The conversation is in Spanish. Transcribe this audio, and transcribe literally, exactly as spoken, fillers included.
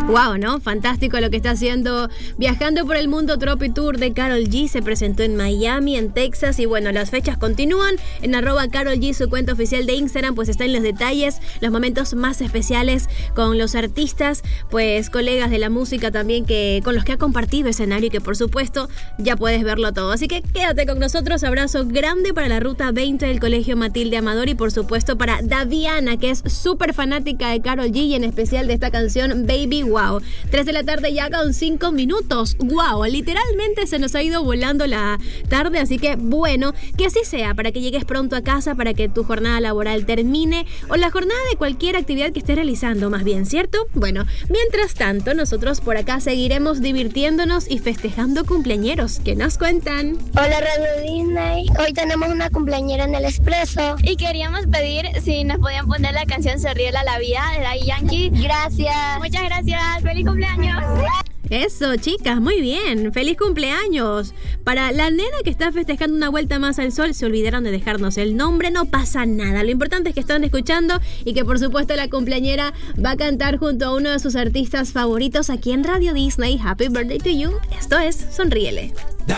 Wow, ¿no? Fantástico lo que está haciendo Viajando por el Mundo Tropi Tour de Karol G. Se presentó en Miami, en Texas, y bueno, las fechas continúan. En arroba Karol G, su cuenta oficial de Instagram, pues están los detalles, los momentos más especiales con los artistas, pues colegas de la música también, que con los que ha compartido escenario, y que por supuesto ya puedes verlo todo. Así que quédate con nosotros. Abrazo grande para la Ruta veinte del Colegio Matilde Amador, y por supuesto para Daviana, que es súper fanática de Karol G, y en especial de esta canción Baby Wow. tres de la tarde ya con cinco minutos. Wow, literalmente se nos ha ido volando la tarde, así que bueno, que así sea, para que llegues pronto a casa, para que tu jornada laboral termine, o la jornada de cualquier actividad que estés realizando, más bien, ¿cierto? Bueno, mientras tanto, nosotros por acá seguiremos divirtiéndonos y festejando cumpleañeros. ¿Qué nos cuentan? Hola, Radio Disney. Hoy tenemos una cumpleañera en el Expreso y queríamos pedir si nos podían poner la canción Se ríe la vida de Daddy Yankee. Gracias. Muchas gracias. ¡Feliz cumpleaños! Eso, chicas, muy bien. ¡Feliz cumpleaños! Para la nena que está festejando una vuelta más al sol, se olvidaron de dejarnos el nombre, no pasa nada. Lo importante es que están escuchando, y que por supuesto la cumpleañera va a cantar junto a uno de sus artistas favoritos aquí en Radio Disney. Happy birthday to you. Esto es Sonríele.